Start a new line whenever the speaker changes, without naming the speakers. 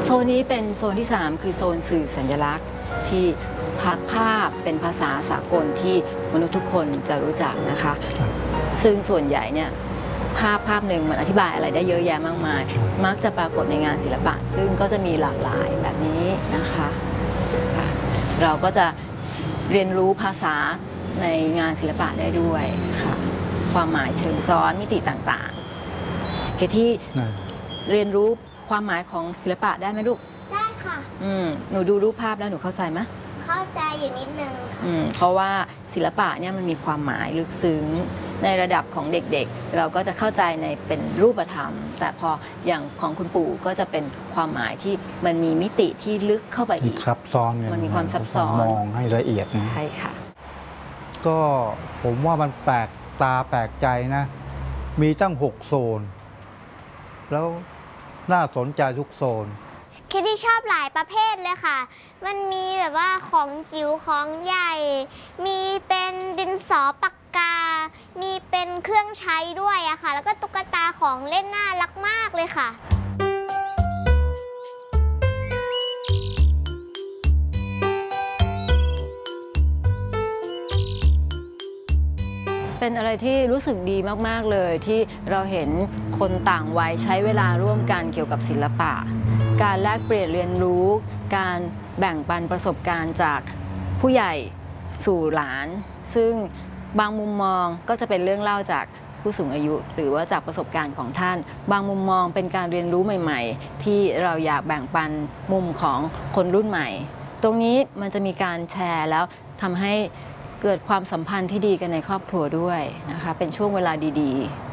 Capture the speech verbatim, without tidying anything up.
ซนนี้เป็นโซนที่สามคือโซนสื่อสัญลักษณ์ที่ภาพเป็นภาษาสากลที่มนุษย์ทุกคนจะรู้จักนะคะซึ่งส่วนใหญ่เนี่ยภาพภาพหนึ่งมันอธิบายอะไรได้เยอะแยะมากมายมักจะปรากฏในงานศิลปะซึ่งก็จะมีหลากหลายแบบนี้นะคะเราก็จะเรียนรู้ภาษาในงานศิลปะได้ด้วยค่ะความหมายเชิงซ้อนมิติต่างๆเคที่เรียนรู้ความหมายของศิลปะได้ไหมลูก
ได้ค่ะ
อืมหนูดูรูปภาพแล้วหนูเข้าใจไหม
เข้าใจอยู่นิดนึงค่ะ
อืมเพราะว่าศิลปะเนี่ยมันมีความหมายลึกซึ้งในระดับของเด็กๆเราก็จะเข้าใจในเป็นรูปธรรมแต่พออย่างของคุณปู่ก็จะเป็นความหมายที่มันมีมิติที่ลึกเข้าไปอีก
ซับซ้อน
มันมีความซับซ้อน
มองให้ละเอียดนะ
ใช่ค่ะ
ก็ผมว่ามันแปลกตาแปลกใจนะมีตั้งหกโซนแล้วน่าสนใจทุกโซน
คิดที่ชอบหลายประเภทเลยค่ะมันมีแบบว่าของจิ๋วของใหญ่มีเป็นดินสอปากกามีเป็นเครื่องใช้ด้วยอะค่ะแล้วก็ตุ๊กตาของเล่นน่ารักมากเลยค่ะ
เป็นอะไรที่รู้สึกดีมากๆเลยที่เราเห็นคนต่างวัยใช้เวลาร่วมกันเกี่ยวกับศิลปะการแลกเปลี่ยนเรียนรู้การแบ่งปันประสบการณ์จากผู้ใหญ่สู่หลานซึ่งบางมุมมองก็จะเป็นเรื่องเล่าจากผู้สูงอายุหรือว่าจากประสบการณ์ของท่านบางมุมมองเป็นการเรียนรู้ใหม่ๆที่เราอยากแบ่งปันมุมของคนรุ่นใหม่ตรงนี้มันจะมีการแชร์แล้วทำให้เกิดความสัมพันธ์ที่ดีกันในครอบครัวด้วยนะคะเป็นช่วงเวลาดีๆ